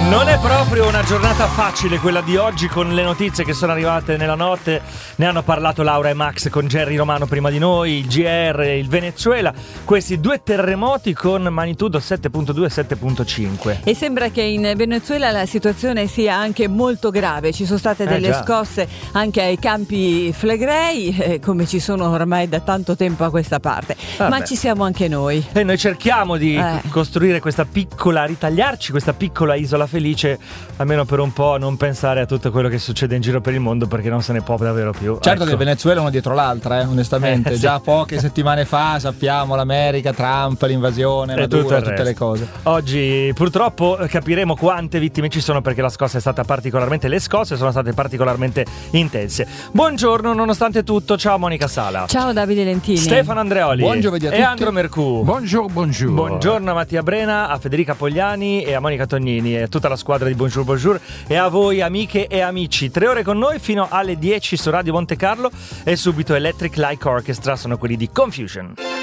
Non è proprio una giornata facile quella di oggi, con le notizie che sono arrivate nella notte. Ne hanno parlato Laura e Max con Jerry Romano prima di noi, il GR, il Venezuela. Questi due terremoti con magnitudo 7.2 e 7.5. E sembra che in Venezuela la situazione sia anche molto grave. Ci sono state delle scosse anche ai Campi Flegrei, come ci sono ormai da tanto tempo a questa parte. Ma ci siamo anche noi. E noi cerchiamo di costruire questa piccola, ritagliarci questa piccola isola felice, almeno per un po', non pensare a tutto quello che succede in giro per il mondo, perché non se ne può davvero più. Certo, che il Venezuela uno dietro l'altra, onestamente. Sì. Già poche settimane fa sappiamo l'America, Trump, l'invasione, Maduro, tutte le cose. Oggi purtroppo capiremo quante vittime ci sono, perché le scosse sono state particolarmente intense. Buongiorno nonostante tutto, ciao Monica Sala. Ciao Davide Lentini. Stefano Andreoli. Buon giovedì a tutti. E Andro Mercù. Buongiorno. Buongiorno a Mattia Brena, a Federica Pogliani e a Monica Tognini e a tutta la squadra di Bonjour e a voi amiche e amici. 3 ore con noi fino alle 10 su Radio Monte Carlo, e subito Electric Light Orchestra, sono quelli di Confusion.